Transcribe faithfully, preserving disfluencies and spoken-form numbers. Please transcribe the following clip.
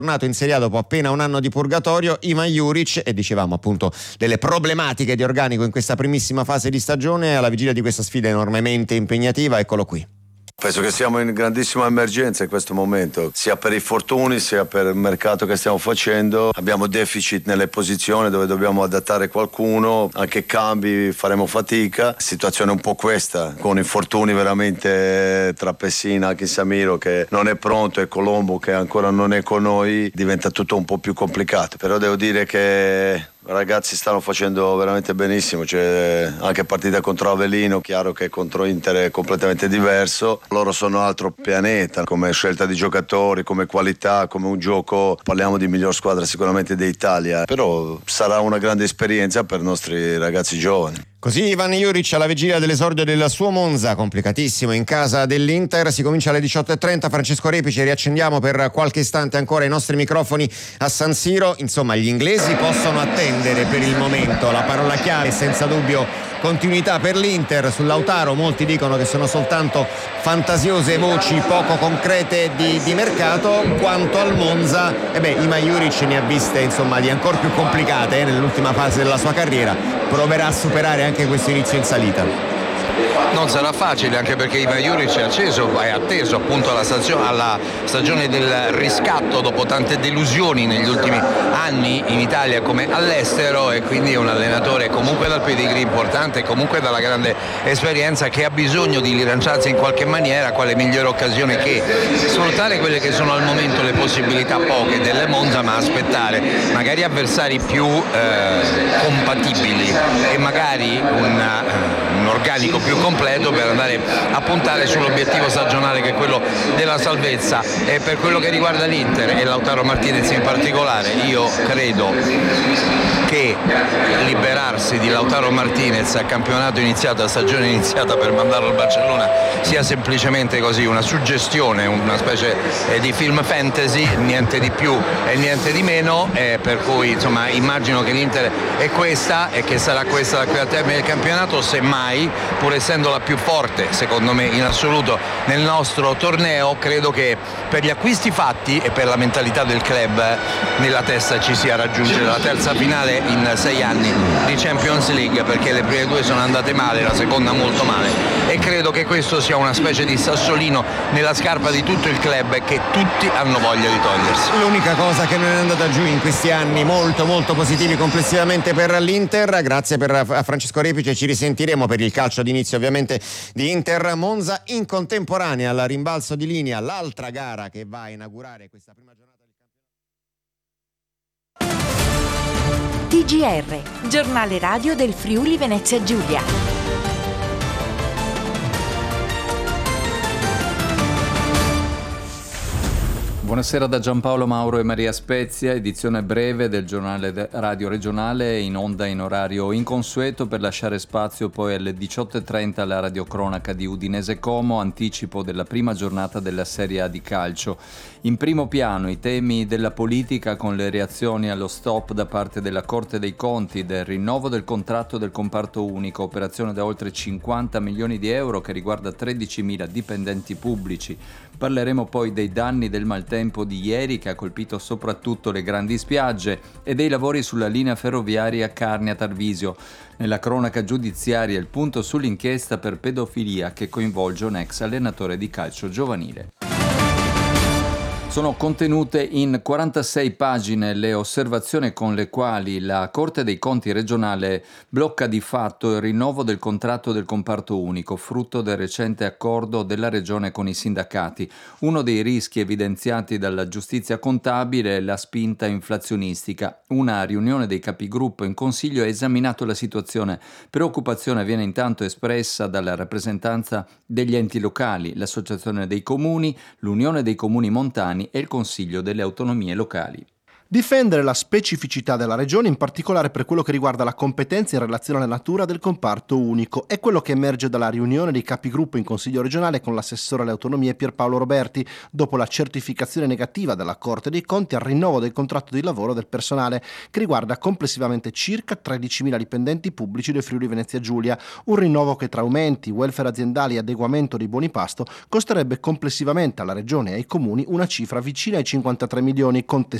Tornato in Serie A dopo appena un anno di purgatorio, Ivan Juric, e dicevamo appunto delle problematiche di organico in questa primissima fase di stagione, alla vigilia di questa sfida enormemente impegnativa. Eccolo qui. Penso che siamo in grandissima emergenza in questo momento, sia per i fortuni sia per il mercato che stiamo facendo. Abbiamo deficit nelle posizioni dove dobbiamo adattare qualcuno, anche cambi faremo fatica. Situazione un po' questa, con infortuni veramente tra Pessina, anche Samiro che non è pronto e Colombo che ancora non è con noi, diventa tutto un po' più complicato. Però devo dire che ragazzi stanno facendo veramente benissimo, cioè, anche partita contro Avellino, chiaro che contro Inter è completamente diverso, loro sono altro pianeta come scelta di giocatori, come qualità, come un gioco, parliamo di miglior squadra sicuramente d'Italia, però sarà una grande esperienza per i nostri ragazzi giovani. Così Ivan Juric alla vigilia dell'esordio del suo Monza, complicatissimo, in casa dell'Inter. Si comincia alle diciotto e trenta. Francesco Repici, riaccendiamo per qualche istante ancora i nostri microfoni a San Siro. Insomma, gli inglesi possono attendere per il momento. La parola chiave è senza dubbio continuità per l'Inter. Su Lautaro molti dicono che sono soltanto fantasiose voci poco concrete di, di mercato. Quanto al Monza, eh beh, Ivan Juric ne ha viste insomma di ancora più complicate eh, nell'ultima fase della sua carriera. Proverà a superare anche questo inizio in salita. Non sarà facile, anche perché Ivan Juric è acceso, è atteso appunto alla stagione, alla stagione del riscatto dopo tante delusioni negli ultimi anni in Italia come all'estero, e quindi è un allenatore comunque dal pedigree importante, comunque dalla grande esperienza, che ha bisogno di rilanciarsi in qualche maniera. Quale migliore occasione che sfruttare quelle che sono al momento le possibilità poche delle Monza, ma aspettare magari avversari più eh, compatibili e magari un, un organico più completo per andare a puntare sull'obiettivo stagionale, che è quello della salvezza. E per quello che riguarda l'Inter e Lautaro Martinez in particolare, io credo che liberarsi di Lautaro Martinez a campionato iniziato, a stagione iniziata, per mandarlo al Barcellona sia semplicemente così una suggestione, una specie di film fantasy, niente di più e niente di meno, eh, per cui insomma immagino che l'Inter è questa e che sarà questa da qui al termine del campionato, semmai, pur essendo la più forte secondo me in assoluto nel nostro torneo. Credo che per gli acquisti fatti e per la mentalità del club nella testa ci sia raggiungere la terza finale in sei anni di Champions League, perché le prime due sono andate male, la seconda molto male, e credo che questo sia una specie di sassolino nella scarpa di tutto il club e che tutti hanno voglia di togliersi. L'unica cosa che non è andata giù in questi anni molto molto positivi complessivamente per l'Inter. Grazie per a Francesco Repice, ci risentiremo per il calcio d'inizio ovviamente di Inter Monza. In contemporanea al rimbalzo di linea l'altra gara che va a inaugurare questa prima giornata del campionato. T G R, giornale radio del Friuli Venezia Giulia. Buonasera da Giampaolo Mauro e Maria Spezia, edizione breve del giornale radio regionale, in onda in orario inconsueto per lasciare spazio poi alle diciotto e trenta alla radiocronaca di Udinese Como, anticipo della prima giornata della Serie A di calcio. In primo piano i temi della politica, con le reazioni allo stop da parte della Corte dei Conti del rinnovo del contratto del comparto unico, operazione da oltre cinquanta milioni di euro che riguarda tredicimila dipendenti pubblici. Parleremo poi dei danni del maltempo di ieri, che ha colpito soprattutto le grandi spiagge, e dei lavori sulla linea ferroviaria Carnia-Tarvisio. Nella cronaca giudiziaria il punto sull'inchiesta per pedofilia che coinvolge un ex allenatore di calcio giovanile. Sono contenute in quarantasei pagine le osservazioni con le quali la Corte dei Conti regionale blocca di fatto il rinnovo del contratto del comparto unico, frutto del recente accordo della Regione con i sindacati. Uno dei rischi evidenziati dalla giustizia contabile è la spinta inflazionistica. Una riunione dei capigruppo in Consiglio ha esaminato la situazione. Preoccupazione viene intanto espressa dalla rappresentanza degli enti locali, l'Associazione dei Comuni, l'Unione dei Comuni Montani e il Consiglio delle Autonomie Locali. Difendere la specificità della regione, in particolare per quello che riguarda la competenza in relazione alla natura del comparto unico. È quello che emerge dalla riunione dei capigruppo in Consiglio regionale con l'assessore alle autonomie Pierpaolo Roberti, dopo la certificazione negativa della Corte dei Conti al rinnovo del contratto di lavoro del personale, che riguarda complessivamente circa tredicimila dipendenti pubblici del Friuli Venezia Giulia. Un rinnovo che, tra aumenti, welfare aziendali e adeguamento dei buoni pasto, costerebbe complessivamente alla regione e ai comuni una cifra vicina ai cinquantatré milioni, contestata